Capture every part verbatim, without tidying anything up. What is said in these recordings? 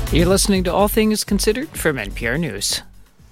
You're listening to All Things Considered from N P R News.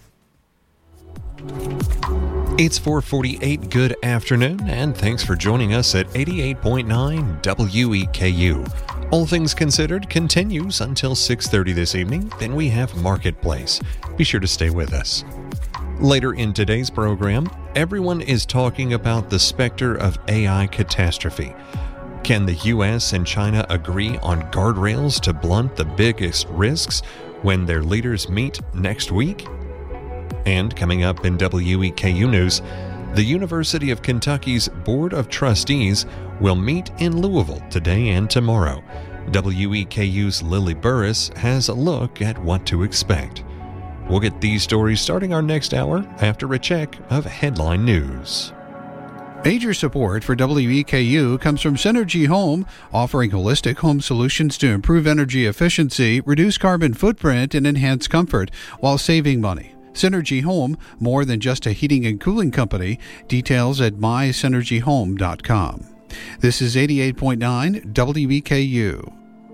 It's four forty-eight. Good afternoon, and thanks for joining us at eighty-eight point nine W E K U. All Things Considered continues until six thirty this evening. Then we have Marketplace. Be sure to stay with us. Later in today's program, everyone is talking about the specter of A I catastrophe. Can the U S and China agree on guardrails to blunt the biggest risks when their leaders meet next week? And coming up in W E K U News, the University of Kentucky's Board of Trustees will meet in Louisville today and tomorrow. W E K U's Lily Burris has a look at what to expect. We'll get these stories starting our next hour after a check of headline news. Major support for W E K U comes from Synergy Home, offering holistic home solutions to improve energy efficiency, reduce carbon footprint, and enhance comfort while saving money. Synergy Home, more than just a heating and cooling company. Details at my synergy home dot com. This is eighty-eight point nine W E K U.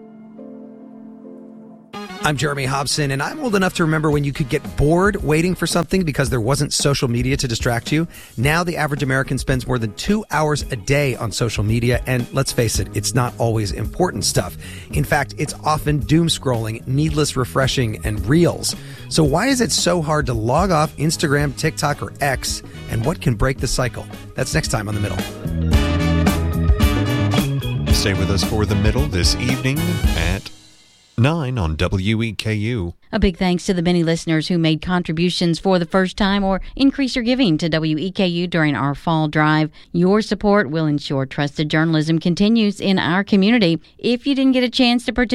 I'm Jeremy Hobson, and I'm old enough to remember when you could get bored waiting for something because there wasn't social media to distract you. Now the average American spends more than two hours a day on social media, and let's face it, it's not always important stuff. In fact, it's often doom scrolling, needless refreshing, and reels. So why is it so hard to log off Instagram, TikTok, or X, and what can break the cycle? That's next time on The Middle. Stay with us for The Middle this evening at nine on W E K U. A big thanks to the many listeners who made contributions for the first time or increase your giving to W E K U during our fall drive. Your support will ensure trusted journalism continues in our community. If you didn't get a chance to participate,